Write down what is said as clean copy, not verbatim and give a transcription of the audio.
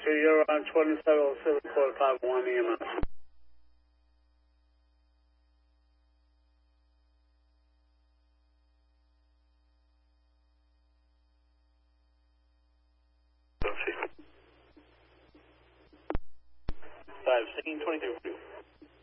you're on 2707 quarter 51 EMS. Five, 16, 22.